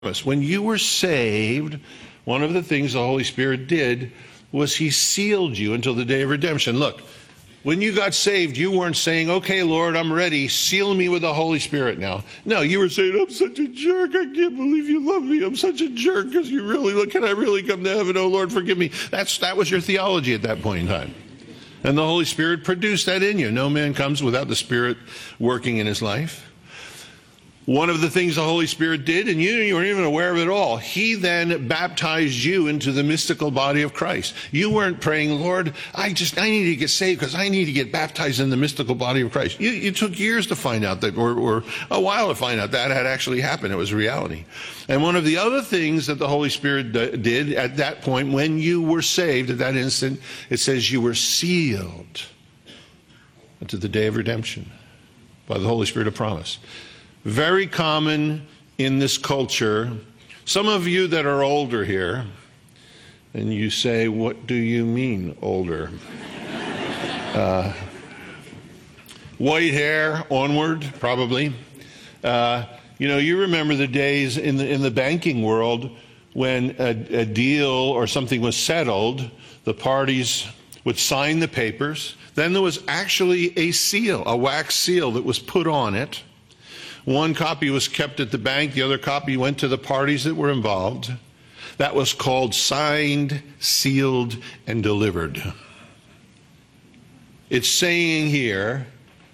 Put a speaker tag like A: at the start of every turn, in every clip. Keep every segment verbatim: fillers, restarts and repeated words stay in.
A: When you were saved, one of the things the Holy Spirit did was he sealed you until the day of redemption. Look, when you got saved, you weren't saying, okay, Lord, I'm ready. Seal me with the Holy Spirit now. No, you were saying, I'm such a jerk. I can't believe you love me. I'm such a jerk because you really, look, can I really come to heaven? Oh, Lord, forgive me. That's, that was your theology at that point in time. And the Holy Spirit produced that in you. No man comes without the Spirit working in his life. One of the things the Holy Spirit did, and you, you weren't even aware of it at all, he then baptized you into the mystical body of Christ. You weren't praying, Lord, I just, I need to get saved because I need to get baptized in the mystical body of Christ. You, you took years to find out that, or, or a while to find out that had actually happened. It was reality. And one of the other things that the Holy Spirit d- did at that point, when you were saved, at that instant, it says you were sealed unto the day of redemption by the Holy Spirit of promise. Very common in this culture. Some of you that are older here, and you say, what do you mean older? uh, white hair onward, probably. Uh, you know, you remember the days in the, in the banking world when a, a deal or something was settled, the parties would sign the papers. Then there was actually a seal, a wax seal that was put on it. One copy was kept at the bank. The other copy went to the parties that were involved. That was called signed, sealed, and delivered. It's saying here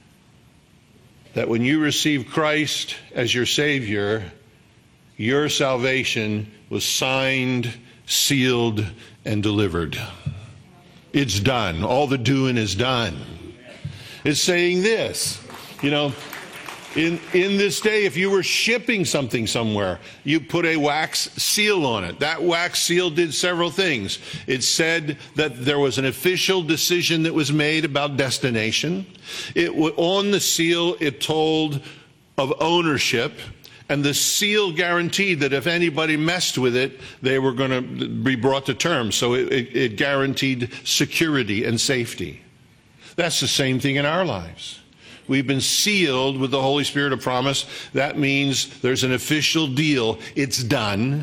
A: that when you receive Christ as your Savior, your salvation was signed, sealed, and delivered. It's done. All the doing is done. It's saying this, you know, In in this day, if you were shipping something somewhere, you put a wax seal on it. That wax seal did several things. It said that there was an official decision that was made about destination. It on the seal, it told of ownership, and the seal guaranteed that if anybody messed with it, they were going to be brought to term. So it, it, it guaranteed security and safety. That's the same thing in our lives. We've been sealed with the Holy Spirit of promise. That means there's an official deal. It's done.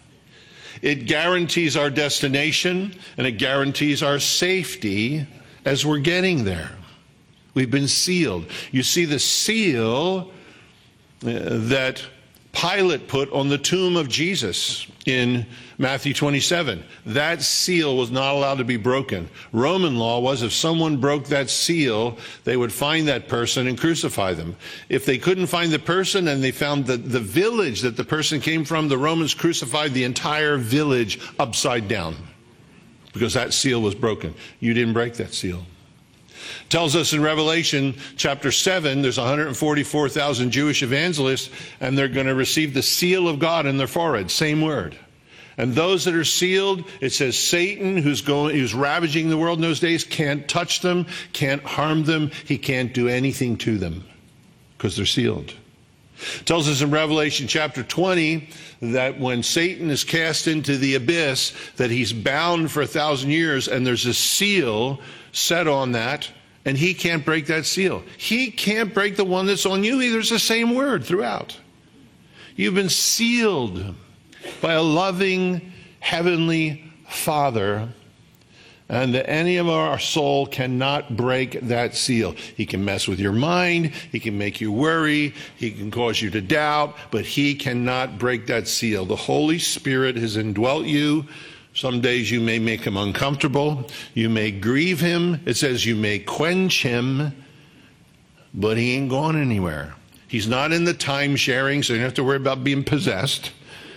A: It guarantees our destination, and it guarantees our safety as we're getting there. We've been sealed. You see the seal uh, that Pilate put on the tomb of Jesus in Matthew twenty-seven. That seal was not allowed to be broken. Roman law was if someone broke that seal, they would find that person and crucify them. If they couldn't find the person and they found the, the village that the person came from, the Romans crucified the entire village upside down because that seal was broken. You didn't break that seal. Tells us in Revelation chapter seven, there's one hundred forty-four thousand Jewish evangelists, and they're going to receive the seal of God in their forehead. Same word. And those that are sealed, it says Satan, who's going, who's ravaging the world in those days, can't touch them, can't harm them. He can't do anything to them because they're sealed. It tells us in Revelation chapter twenty that when Satan is cast into the abyss, that he's bound for a thousand years, and there's a seal set on that, and he can't break that seal. He can't break the one that's on you either. It's the same word throughout. You've been sealed by a loving heavenly Father, and the enemy of our soul cannot break that seal. He can mess with your mind, he can make you worry, he can cause you to doubt, but he cannot break that seal. The Holy Spirit has indwelt you. Some days you may make him uncomfortable, you may grieve him. It says you may quench him, but he ain't going anywhere. He's not in the time sharing, so you don't have to worry about being possessed.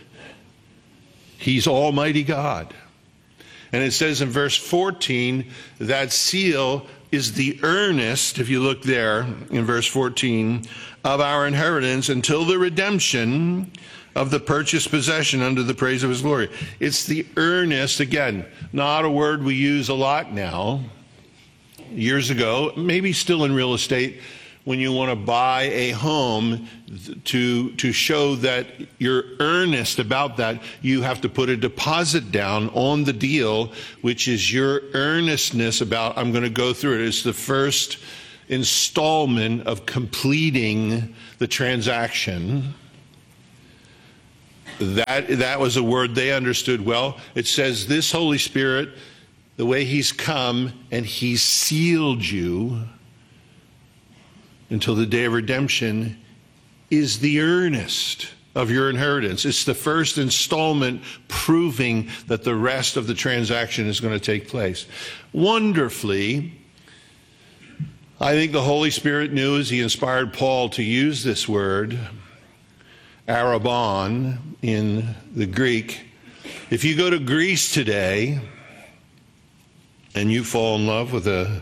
A: He's Almighty God. And it says in verse fourteen, that seal is the earnest, if you look there in verse fourteen, of our inheritance until the redemption of the purchased possession under the praise of his glory. It's the earnest, again, not a word we use a lot now. Years ago, maybe still in real estate, when you want to buy a home, to to show that you're earnest about that, you have to put a deposit down on the deal, which is your earnestness about, I'm going to go through it. It's the first installment of completing the transaction. that, that was a word they understood well. It says this Holy Spirit, the way he's come and he's sealed you until the day of redemption, is the earnest of your inheritance. It's the first installment proving that the rest of the transaction is going to take place. Wonderfully, I think the Holy Spirit knew as he inspired Paul to use this word, arabon in the Greek. If you go to Greece today and you fall in love with a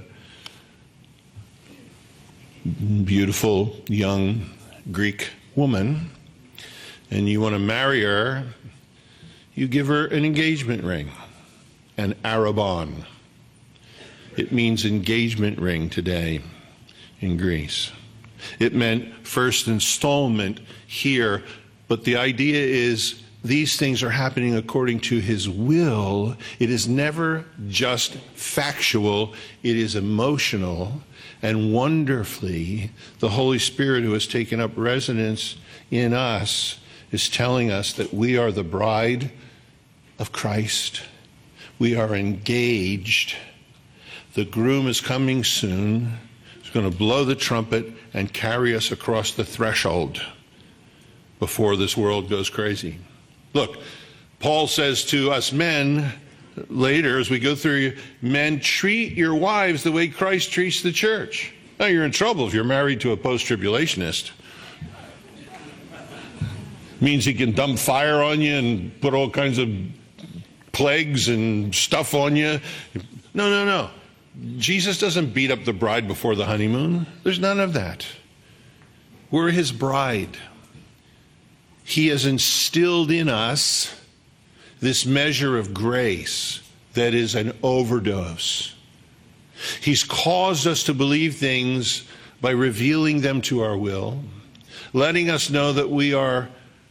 A: beautiful young Greek woman and you want to marry her, you give her an engagement ring, an arabon. It means engagement ring today in Greece. It meant first installment here, but the idea is these things are happening according to his will. It is never just factual, it is emotional. And wonderfully, the Holy Spirit who has taken up residence in us is telling us that we are the bride of Christ. We are engaged. The groom is coming soon. He's going to blow the trumpet and carry us across the threshold before this world goes crazy. Look, Paul says to us men later, as we go through, men, treat your wives the way Christ treats the church. Now, you're in trouble if you're married to a post-tribulationist. Means he can dump fire on you and put all kinds of plagues and stuff on you. No, no, no. Jesus doesn't beat up the bride before the honeymoon. There's none of that. We're his bride. He has instilled in us this measure of grace that is an overdose. He's caused us to believe things by revealing them to our will, letting us know that we are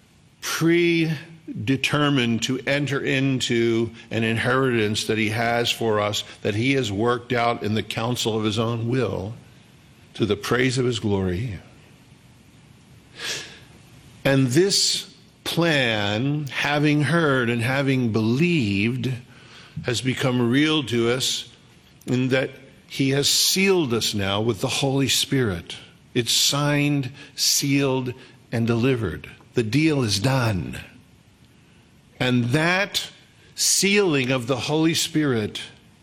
A: predetermined to enter into an inheritance that he has for us, that he has worked out in the counsel of his own will, to the praise of his glory. And this plan, having heard and having believed, has become real to us in that he has sealed us now with the Holy Spirit. It's signed, sealed, and delivered. The deal is done. And that sealing of the Holy Spirit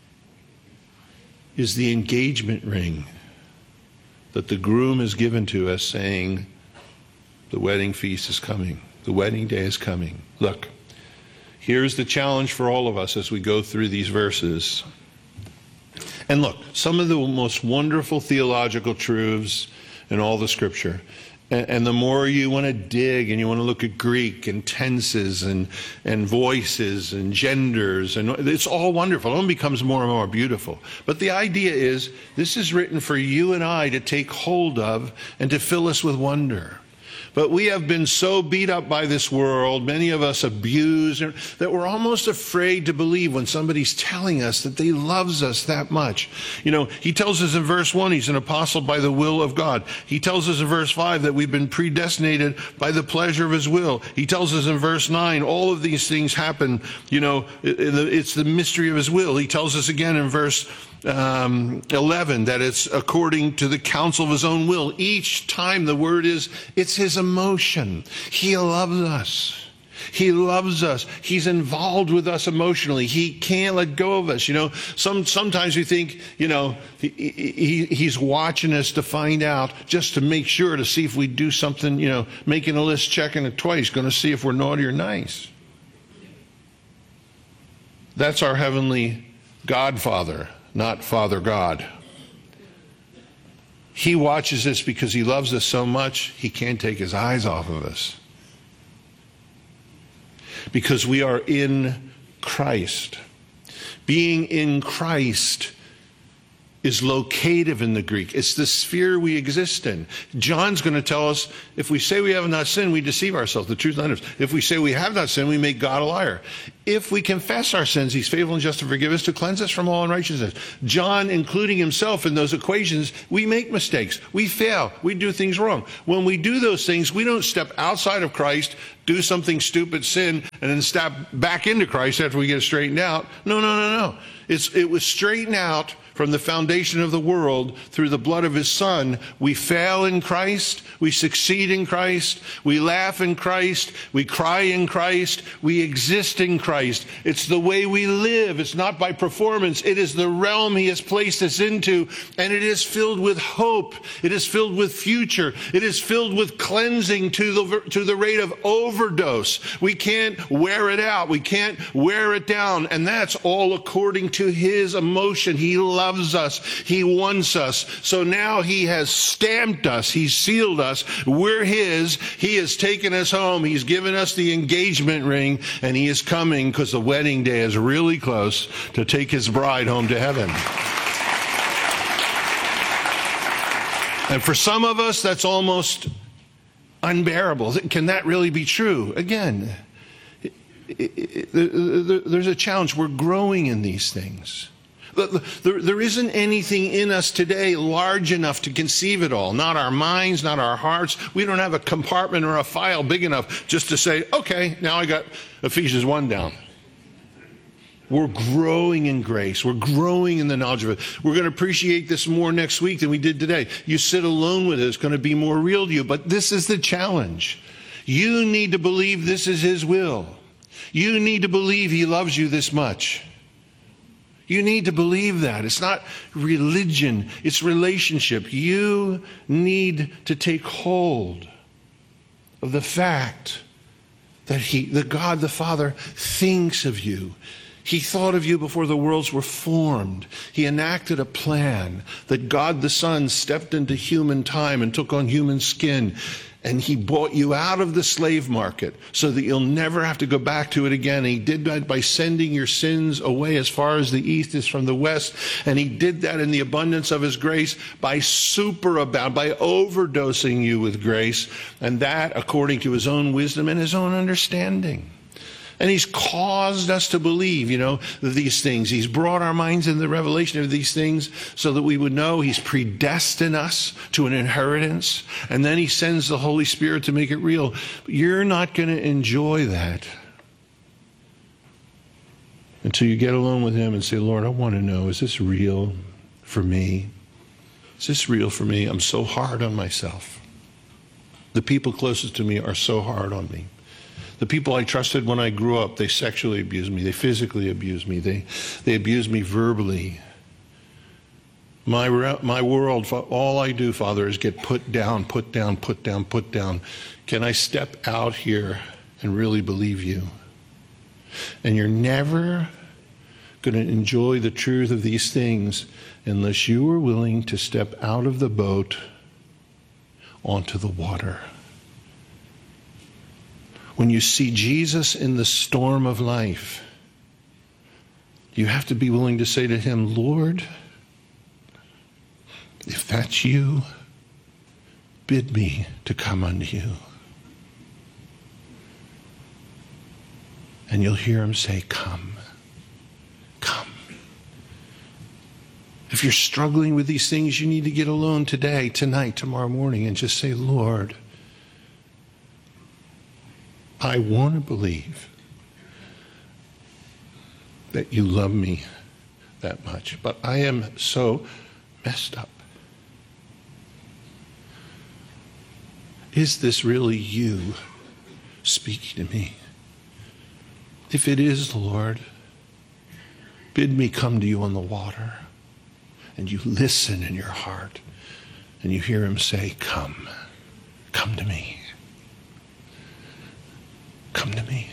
A: is the engagement ring that the groom has given to us, saying, the wedding feast is coming. The wedding day is coming. Look, here's the challenge for all of us as we go through these verses. And look, some of the most wonderful theological truths in all the Scripture. And, and the more you want to dig and you want to look at Greek and tenses and, and voices and genders, and it's all wonderful. It only becomes more and more beautiful. But the idea is, this is written for you and I to take hold of and to fill us with wonder. But we have been so beat up by this world, many of us abused, that we're almost afraid to believe when somebody's telling us that they loves us that much. You know, he tells us in verse one, he's an apostle by the will of God. He tells us in verse five that we've been predestinated by the pleasure of his will. He tells us in verse nine, all of these things happen, you know, it's the mystery of his will. He tells us again in verse Um, eleven, that it's according to the counsel of his own will. Each time the word is, it's his emotion. He loves us. He loves us. He's involved with us emotionally. He can't let go of us. You know, some sometimes we think, you know, he, he, he's watching us to find out, just to make sure, to see if we do something, you know, making a list, checking it twice, going to see if we're naughty or nice. That's our heavenly Godfather, not Father God. He watches us because he loves us so much, he can't take his eyes off of us. Because we are in Christ. Being in Christ is locative in the Greek. It's the sphere we exist in. John's going to tell us, if we say we have not sinned, we deceive ourselves. The truth is not in us. If we say we have not sinned, we make God a liar. If we confess our sins, he's faithful and just to forgive us, to cleanse us from all unrighteousness. John, including himself in those equations, we make mistakes. We fail. We do things wrong. When we do those things, we don't step outside of Christ, do something stupid, sin, and then step back into Christ after we get straightened out. No, no, no, no. It's, it was straightened out from the foundation of the world through the blood of his Son. We fail in Christ. We succeed in Christ. We laugh in Christ. We cry in Christ. We exist in Christ. It's the way we live. It's not by performance. It is the realm he has placed us into, and it is filled with hope. It is filled with future. It is filled with cleansing to the, to the rate of overdose. We can't wear it out. We can't wear it down, and that's all according to his emotion. He loves us. He wants us. So now he has stamped us. He's sealed us. We're his. He has taken us home. He's given us the engagement ring, and he is coming, because the wedding day is really close, to take his bride home to heaven. And for some of us, that's almost unbearable. Can that really be true? Again, it, it, it, there's a challenge. We're growing in these things. There, there isn't anything in us today large enough to conceive it all. Not our minds, not our hearts. We don't have a compartment or a file big enough just to say, okay, now I got Ephesians one down. We're growing in grace. We're growing in the knowledge of it. We're going to appreciate this more next week than we did today. You sit alone with it. It's going to be more real to you. But this is the challenge. You need to believe this is his will. You need to believe he loves you this much. You need to believe that. It's not religion, it's relationship. You need to take hold of the fact that he, that God the Father thinks of you. He thought of you before the worlds were formed. He enacted a plan that God the Son stepped into human time and took on human skin. And he bought you out of the slave market so that you'll never have to go back to it again. And he did that by sending your sins away as far as the east is from the west. And he did that in the abundance of his grace by superabound, by overdosing you with grace. And that according to his own wisdom and his own understanding. And he's caused us to believe, you know, these things. He's brought our minds into the revelation of these things so that we would know he's predestined us to an inheritance. And then he sends the Holy Spirit to make it real. But you're not going to enjoy that until you get alone with him and say, Lord, I want to know, is this real for me? Is this real for me? I'm so hard on myself. The people closest to me are so hard on me. The people I trusted when I grew up, they sexually abused me. They physically abused me. They, they abused me verbally. My, my world, all I do, Father, is get put down, put down, put down, put down. Can I step out here and really believe you? And you're never going to enjoy the truth of these things unless you are willing to step out of the boat onto the water. When you see Jesus in the storm of life, you have to be willing to say to him, Lord, if that's you, bid me to come unto you. And you'll hear him say, come, come. If you're struggling with these things, you need to get alone today, tonight, tomorrow morning, and just say, Lord, I want to believe that you love me that much, but I am so messed up. Is this really you speaking to me? If it is, Lord, bid me come to you on the water. And you listen in your heart, and you hear him say, come, come to me. Come to me.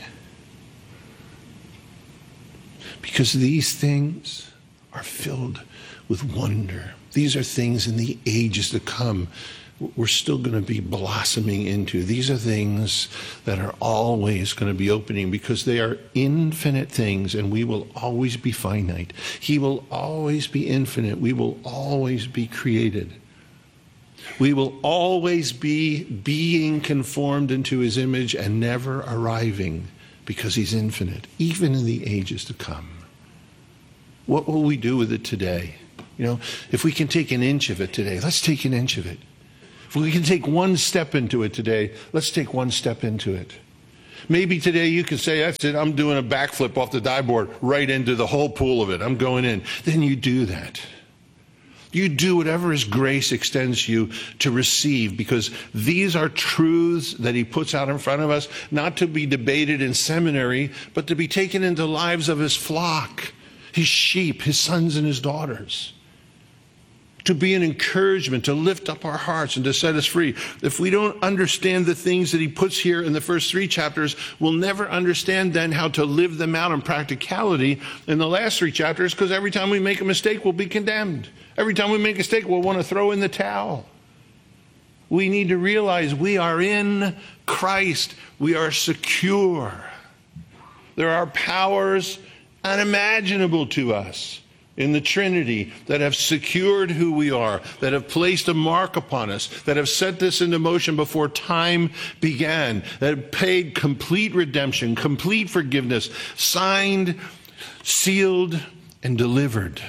A: Because these things are filled with wonder. These are things in the ages to come we're still going to be blossoming into. These are things that are always going to be opening because they are infinite things, and we will always be finite. He will always be infinite. We will always be created. We will always be being conformed into his image and never arriving because he's infinite, even in the ages to come. What will we do with it today? You know, if we can take an inch of it today, let's take an inch of it. If we can take one step into it today, let's take one step into it. Maybe today you can say, that's it, I'm doing a backflip off the dive board right into the whole pool of it. I'm going in. Then you do that. You do whatever his grace extends you to receive, because these are truths that he puts out in front of us, not to be debated in seminary, but to be taken into the lives of his flock, his sheep, his sons and his daughters. To be an encouragement, to lift up our hearts and to set us free. If we don't understand the things that he puts here in the first three chapters, we'll never understand then how to live them out in practicality in the last three chapters, because every time we make a mistake, we'll be condemned. Every time we make a mistake, we'll want to throw in the towel. We need to realize we are in Christ. We are secure. There are powers unimaginable to us in the Trinity that have secured who we are, that have placed a mark upon us, that have set this into motion before time began, that have paid complete redemption, complete forgiveness, signed, sealed, and delivered.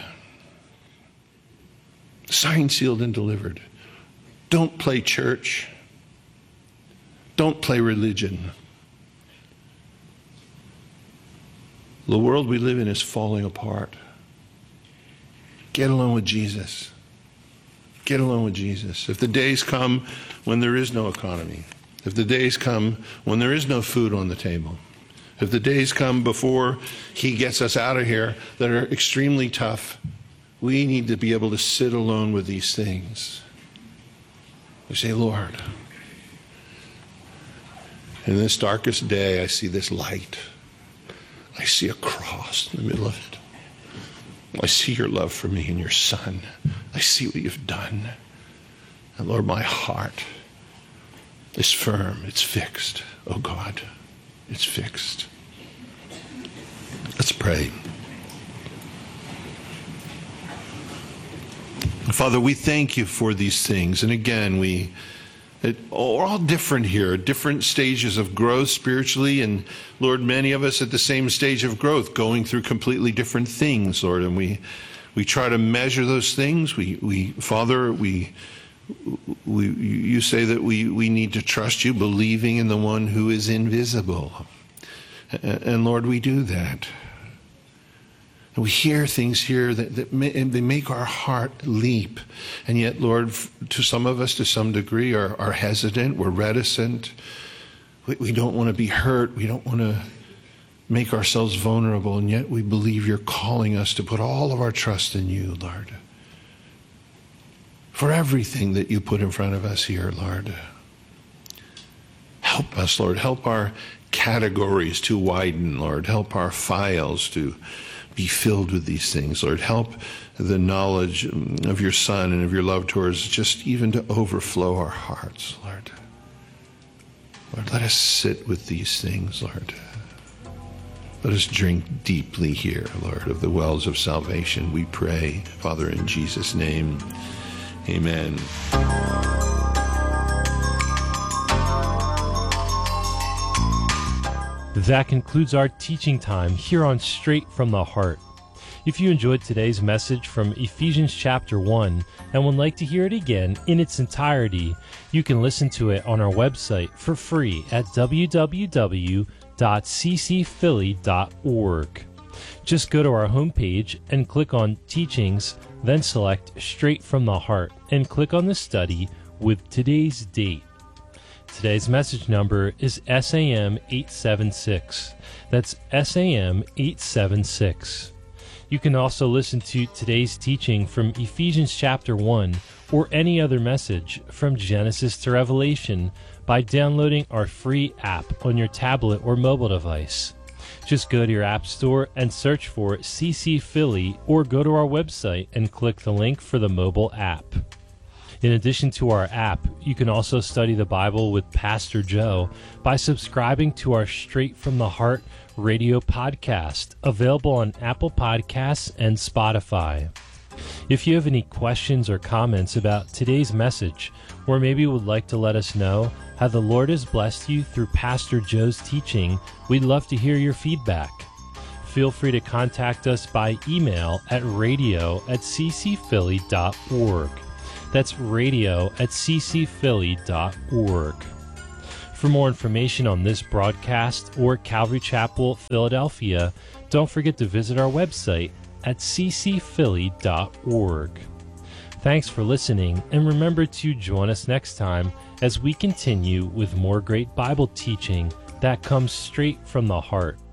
A: Signed, sealed, and delivered. Don't play church. Don't play religion. The world we live in is falling apart. Get along with Jesus. Get along with Jesus. If the days come when there is no economy, if the days come when there is no food on the table, if the days come before he gets us out of here that are extremely tough, we need to be able to sit alone with these things. We say, Lord, in this darkest day, I see this light. I see a cross in the middle of it. I see your love for me and your Son. I see what you've done. And Lord, my heart is firm. It's fixed. Oh God, it's fixed. Let's pray. Father, we thank you for these things. And again, we it, we're all different here, different stages of growth spiritually. And Lord, many of us at the same stage of growth, going through completely different things, Lord. And we we try to measure those things. We, we Father, we, we you say that we, we need to trust you, believing in the one who is invisible. And, and Lord, we do that. And we hear things here that, that may, and they make our heart leap. And yet, Lord, to some of us, to some degree, are, are hesitant. We're reticent. We, we don't want to be hurt. We don't want to make ourselves vulnerable. And yet we believe you're calling us to put all of our trust in you, Lord. For everything that you put in front of us here, Lord. Help us, Lord. Help our categories to widen, Lord. Help our files to be filled with these things, Lord. Help the knowledge of your Son and of your love towards just even to overflow our hearts, Lord. Lord, let us sit with these things, Lord. Let us drink deeply here, Lord, of the wells of salvation. We pray, Father, in Jesus' name. Amen.
B: That concludes our teaching time here on Straight from the Heart. If you enjoyed today's message from Ephesians chapter one and would like to hear it again in its entirety, you can listen to it on our website for free at w w w dot c c philly dot org. Just go to our homepage and click on Teachings, then select Straight from the Heart and click on the study with today's date. Today's message number is S A M eight seven six. That's S A M eight seven six. You can also listen to today's teaching from Ephesians chapter one or any other message from Genesis to Revelation by downloading our free app on your tablet or mobile device. Just go to your app store and search for C C Philly or go to our website and click the link for the mobile app. In addition to our app, you can also study the Bible with Pastor Joe by subscribing to our Straight from the Heart radio podcast, available on Apple Podcasts and Spotify. If you have any questions or comments about today's message, or maybe would like to let us know how the Lord has blessed you through Pastor Joe's teaching, we'd love to hear your feedback. Feel free to contact us by email at radio at c c philly dot org. That's radio at c c philly dot org. For more information on this broadcast or Calvary Chapel, Philadelphia, don't forget to visit our website at c c philly dot org. Thanks for listening, and remember to join us next time as we continue with more great Bible teaching that comes straight from the heart.